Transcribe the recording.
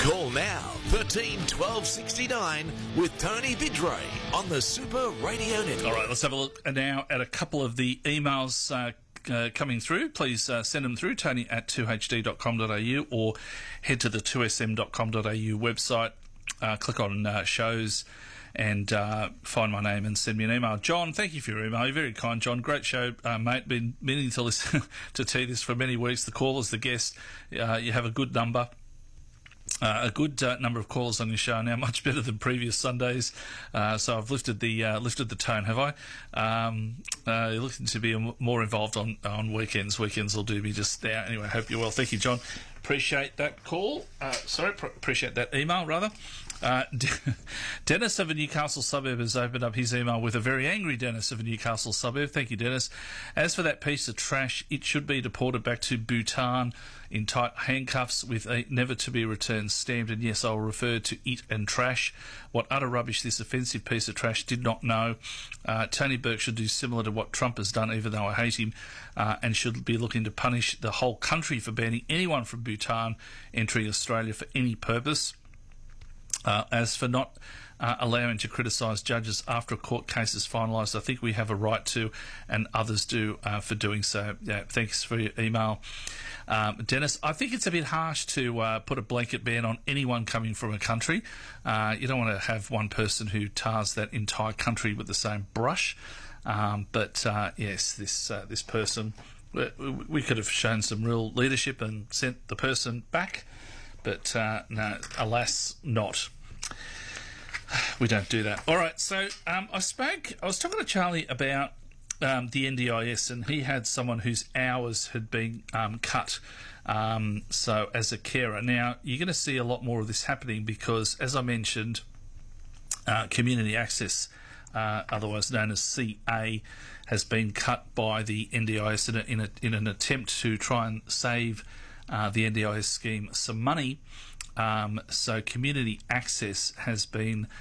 Call now 13 12 69 with Tony Vidray on the Super Radio Network. All right, let's have a look now at a couple of the emails coming through. Please send them through, Tony at 2hd.com.au, or head to the 2sm.com.au website, click on shows, and find my name and send me an email. John, thank you for your email. You're very kind, John. Great show, mate. Been meaning to listen to this for many weeks. The callers, the guests, you have a good number. A good number of callers on your show now, much better than previous Sundays. So I've lifted the tone, have I? You're looking to be more involved on weekends. Weekends will do me just now. Anyway, hope you're well. Thank you, John. Appreciate that call. Appreciate that email, rather. Dennis of a Newcastle suburb has opened up his email with a very angry Dennis of a Newcastle suburb. Thank you, Dennis. As for that piece of trash, it should be deported back to Bhutan in tight handcuffs with a never-to-be-returned stamped, and yes, I'll refer to it and trash. What utter rubbish this offensive piece of trash did not know. Tony Burke should do similar to what Trump has done, even though I hate him, and should be looking to punish the whole country for banning anyone from Bhutan entering Australia for any purpose. As for not allowing to criticise judges after a court case is finalised, I think we have a right to, and others do, for doing so. Yeah, thanks for your email, Dennis. I think it's a bit harsh to put a blanket ban on anyone coming from a country. You don't want to have one person who tars that entire country with the same brush. But yes, this person, we could have shown some real leadership and sent the person back. But no, alas, not. We don't do that. All right, so I was talking to Charlie about the NDIS, and he had someone whose hours had been cut, so as a carer. Now, you're going to see a lot more of this happening because, as I mentioned, community access, otherwise known as CA, has been cut by the NDIS in an attempt to try and save the NDIS scheme some money. So community access has been